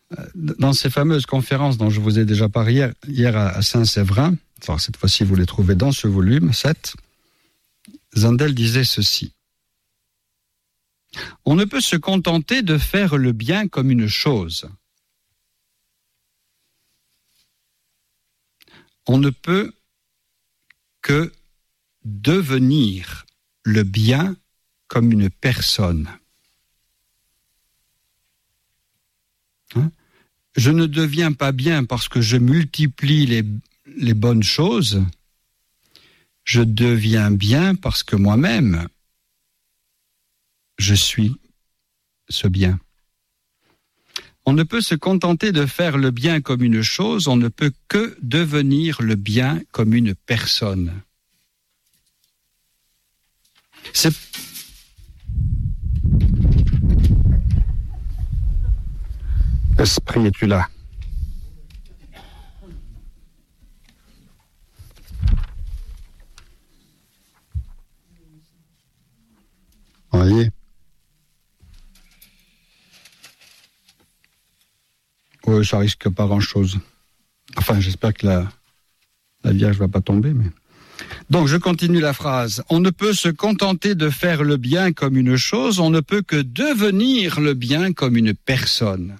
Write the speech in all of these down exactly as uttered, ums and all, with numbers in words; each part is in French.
dans ces fameuses conférences dont je vous ai déjà parlé hier, hier à Saint-Séverin, alors cette fois-ci vous les trouvez dans ce volume sept, Zundel disait ceci. On ne peut se contenter de faire le bien comme une chose. On ne peut que devenir le bien comme une personne. Hein? Je ne deviens pas bien parce que je multiplie les, les bonnes choses. Je deviens bien parce que moi-même, je suis ce bien. On ne peut se contenter de faire le bien comme une chose, on ne peut que devenir le bien comme une personne. C'est... Esprit, es-tu là? Voyez? Oui, ça risque pas grand-chose. Enfin, j'espère que la, la Vierge va pas tomber, mais... Donc, je continue la phrase. On ne peut se contenter de faire le bien comme une chose, on ne peut que devenir le bien comme une personne.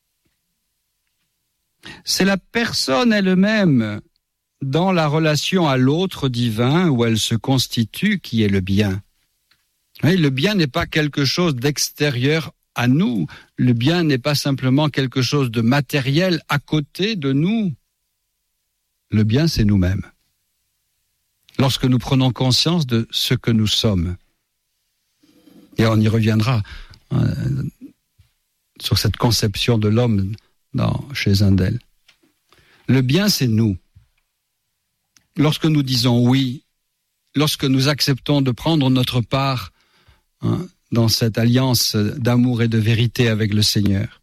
C'est la personne elle-même, dans la relation à l'autre divin, où elle se constitue, qui est le bien. Oui, le bien n'est pas quelque chose d'extérieur à nous. Le bien n'est pas simplement quelque chose de matériel à côté de nous. Le bien, c'est nous-mêmes. Lorsque nous prenons conscience de ce que nous sommes. Et on y reviendra hein, sur cette conception de l'homme dans, chez Zundel. Le bien, c'est nous. Lorsque nous disons oui, lorsque nous acceptons de prendre notre part hein, dans cette alliance d'amour et de vérité avec le Seigneur.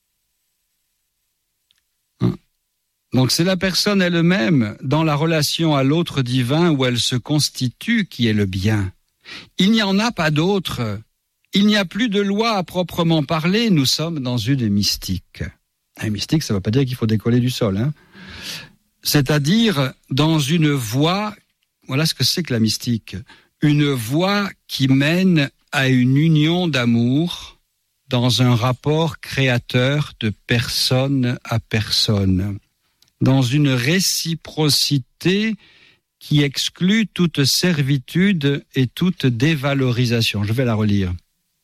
Hein. Donc c'est la personne elle-même, dans la relation à l'autre divin, où elle se constitue, qui est le bien. Il n'y en a pas d'autre. Il n'y a plus de loi à proprement parler. Nous sommes dans une mystique. Un mystique, ça ne veut pas dire qu'il faut décoller du sol. Hein. C'est-à-dire dans une voie, voilà ce que c'est que la mystique, une voie qui mène à une union d'amour dans un rapport créateur de personne à personne, dans une réciprocité qui exclut toute servitude et toute dévalorisation. Je vais la relire.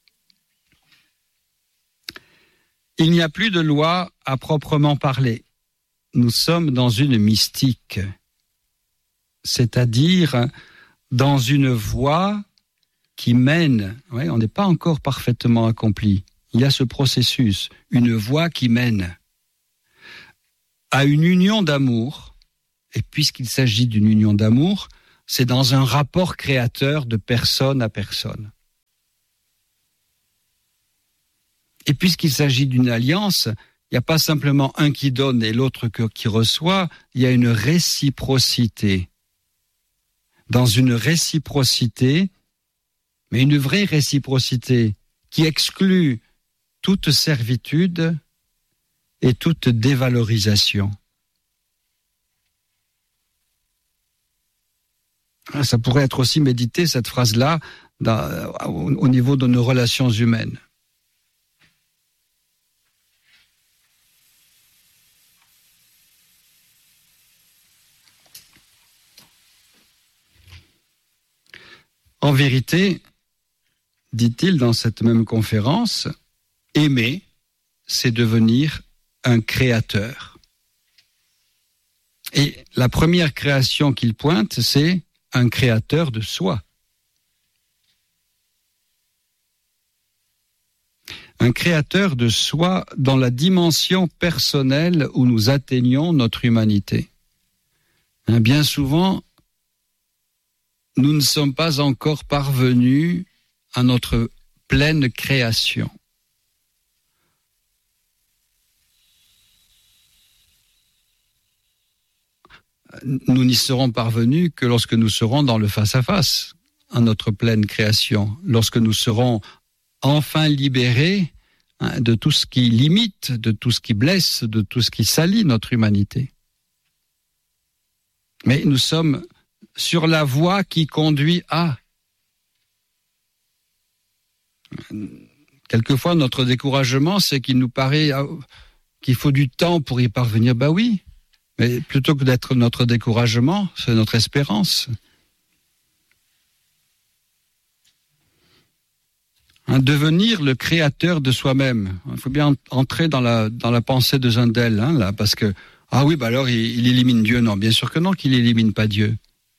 Il n'y a plus de loi à proprement parler. Nous sommes dans une mystique, c'est-à-dire dans une voie qui mène, ouais, on n'est pas encore parfaitement accompli, il y a ce processus, une voie qui mène à une union d'amour, et puisqu'il s'agit d'une union d'amour, c'est dans un rapport créateur de personne à personne. Et puisqu'il s'agit d'une alliance, il n'y a pas simplement un qui donne et l'autre qui reçoit, il y a une réciprocité. Dans une réciprocité, mais une vraie réciprocité qui exclut toute servitude et toute dévalorisation. Ça pourrait être aussi médité, cette phrase-là, dans, au, au niveau de nos relations humaines. En vérité, dit-il dans cette même conférence, aimer, c'est devenir un créateur. Et la première création qu'il pointe, c'est un créateur de soi. Un créateur de soi dans la dimension personnelle où nous atteignons notre humanité. Bien souvent, nous ne sommes pas encore parvenus à notre pleine création. Nous n'y serons parvenus que lorsque nous serons dans le face-à-face à notre pleine création, lorsque nous serons enfin libérés hein, de tout ce qui limite, de tout ce qui blesse, de tout ce qui salit notre humanité. Mais nous sommes sur la voie qui conduit à. Quelquefois, notre découragement, c'est qu'il nous paraît qu'il faut du temps pour y parvenir. Ben oui, mais plutôt que d'être notre découragement, c'est notre espérance. Hein, devenir le créateur de soi-même. Il faut bien entrer dans la, dans la pensée de Zundel, hein, là, parce que, ah oui, bah alors il, il élimine Dieu. Non, bien sûr que non, qu'il élimine pas Dieu.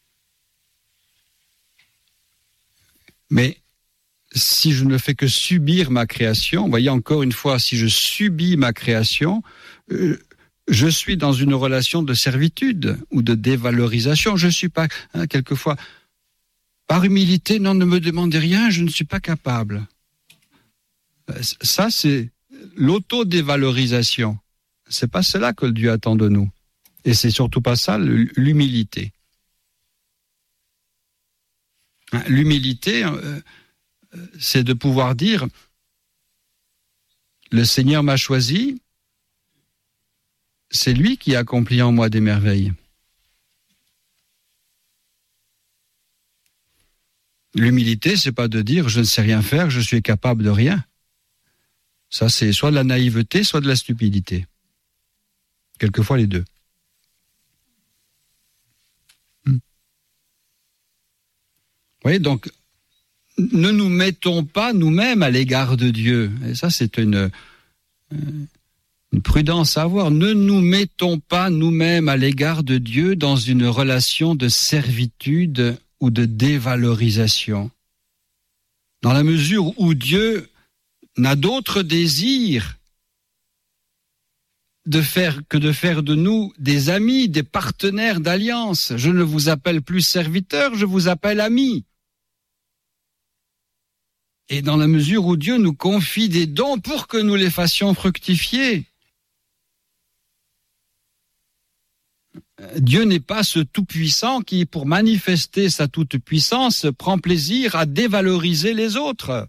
Mais si je ne fais que subir ma création, vous voyez encore une fois, si je subis ma création, euh, je suis dans une relation de servitude ou de dévalorisation. Je ne suis pas, hein, quelquefois, par humilité, non, ne me demandez rien, je ne suis pas capable. Ça, c'est l'autodévalorisation. C'est pas cela que Dieu attend de nous. Et c'est surtout pas ça, l'humilité. L'humilité, euh, c'est de pouvoir dire, le Seigneur m'a choisi, c'est lui qui accomplit en moi des merveilles. L'humilité, c'est pas de dire, je ne sais rien faire, je suis capable de rien. Ça, c'est soit de la naïveté, soit de la stupidité. Quelquefois les deux. Vous voyez, donc, ne nous mettons pas nous-mêmes à l'égard de Dieu. Et ça, c'est une, une prudence à avoir. Ne nous mettons pas nous-mêmes à l'égard de Dieu dans une relation de servitude ou de dévalorisation. Dans la mesure où Dieu n'a d'autre désir de faire que de faire de nous des amis, des partenaires d'alliance. Je ne vous appelle plus serviteurs, je vous appelle amis. Et dans la mesure où Dieu nous confie des dons pour que nous les fassions fructifier. Dieu n'est pas ce tout-puissant qui, pour manifester sa toute-puissance, prend plaisir à dévaloriser les autres.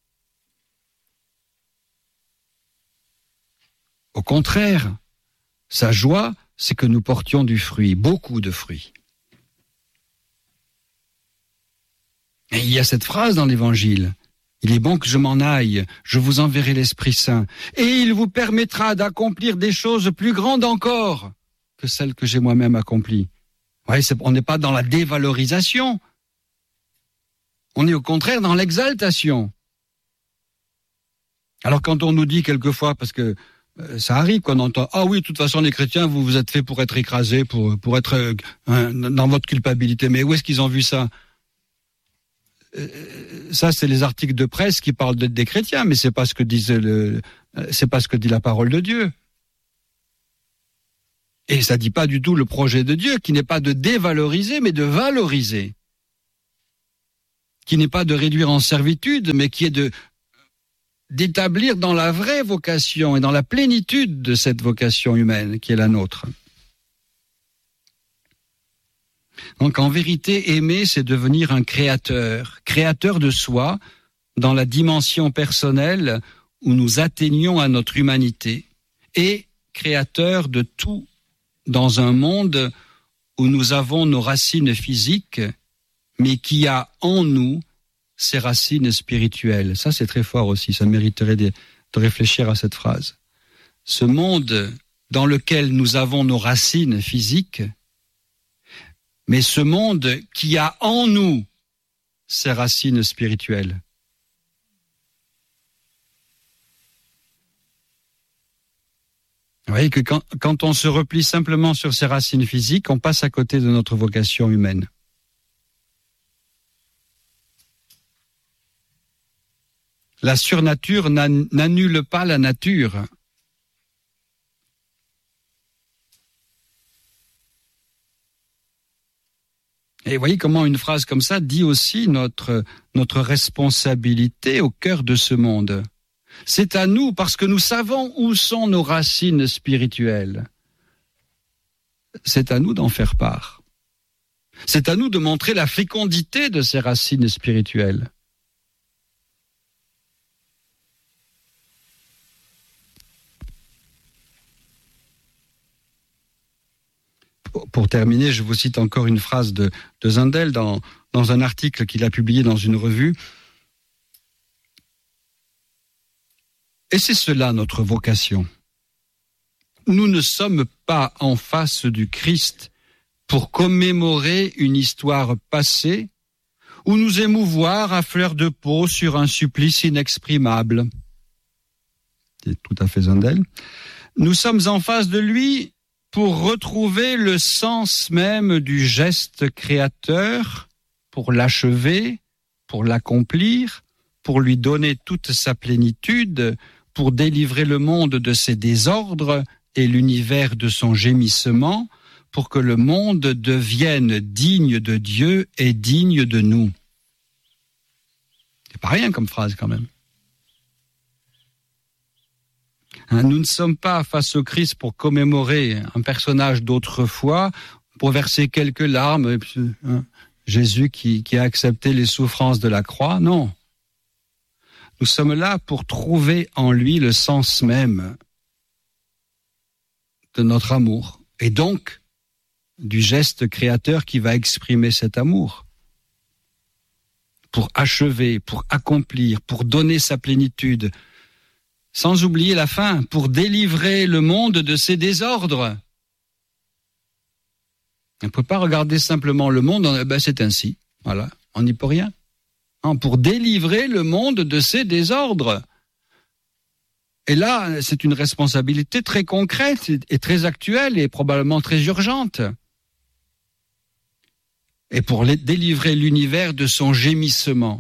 Au contraire, sa joie, c'est que nous portions du fruit, beaucoup de fruits. Et il y a cette phrase dans l'Évangile. Il est bon que je m'en aille, je vous enverrai l'Esprit Saint, et il vous permettra d'accomplir des choses plus grandes encore que celles que j'ai moi-même accomplies. Ouais, c'est, on n'est pas dans la dévalorisation, on est au contraire dans l'exaltation. Alors quand on nous dit quelquefois, parce que euh, ça arrive qu'on entend, ah oui, de toute façon les chrétiens, vous vous êtes faits pour être écrasés, pour, pour être euh, hein, dans votre culpabilité, mais où est-ce qu'ils ont vu ça ? Ça, c'est les articles de presse qui parlent des chrétiens, mais c'est pas ce que disent le, c'est pas ce que dit la parole de Dieu. Et ça dit pas du tout le projet de Dieu, qui n'est pas de dévaloriser, mais de valoriser. Qui n'est pas de réduire en servitude, mais qui est de, d'établir dans la vraie vocation et dans la plénitude de cette vocation humaine qui est la nôtre. Donc en vérité, aimer, c'est devenir un créateur, créateur de soi, dans la dimension personnelle où nous atteignons à notre humanité, et créateur de tout dans un monde où nous avons nos racines physiques, mais qui a en nous ses racines spirituelles. Ça, c'est très fort aussi, ça mériterait de, de réfléchir à cette phrase. Ce monde dans lequel nous avons nos racines physiques, mais ce monde qui a en nous ses racines spirituelles. Vous voyez que quand, quand on se replie simplement sur ses racines physiques, on passe à côté de notre vocation humaine. La surnature n'annule pas la nature. Et vous voyez comment une phrase comme ça dit aussi notre, notre responsabilité au cœur de ce monde. C'est à nous, parce que nous savons où sont nos racines spirituelles. C'est à nous d'en faire part. C'est à nous de montrer la fécondité de ces racines spirituelles. pour terminer, je vous cite encore une phrase de, de Zundel dans, dans un article qu'il a publié dans une revue. Et c'est cela notre vocation. Nous ne sommes pas en face du Christ pour commémorer une histoire passée ou nous émouvoir à fleur de peau sur un supplice inexprimable. C'est tout à fait Zundel. Nous sommes en face de lui pour retrouver le sens même du geste créateur, pour l'achever, pour l'accomplir, pour lui donner toute sa plénitude, pour délivrer le monde de ses désordres et l'univers de son gémissement, pour que le monde devienne digne de Dieu et digne de nous. C'est pas rien comme phrase quand même. Hein, nous ne sommes pas face au Christ pour commémorer un personnage d'autrefois, pour verser quelques larmes, et puis, hein, Jésus qui, qui a accepté les souffrances de la croix, non. Nous sommes là pour trouver en lui le sens même de notre amour, et donc du geste créateur qui va exprimer cet amour, pour achever, pour accomplir, pour donner sa plénitude, sans oublier la fin, pour délivrer le monde de ses désordres. On ne peut pas regarder simplement le monde, on, ben c'est ainsi, voilà, on n'y peut rien. Non, pour délivrer le monde de ses désordres. Et là, c'est une responsabilité très concrète et très actuelle et probablement très urgente. Et pour délivrer l'univers de son gémissement.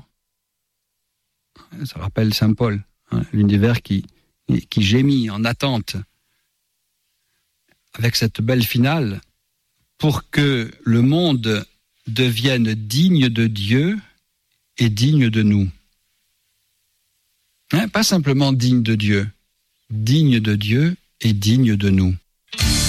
Ça rappelle Saint Paul, hein, l'univers qui, qui gémit en attente. Avec cette belle finale, pour que le monde devienne digne de Dieu et digne de nous. Hein, pas simplement digne de Dieu, digne de Dieu et digne de nous.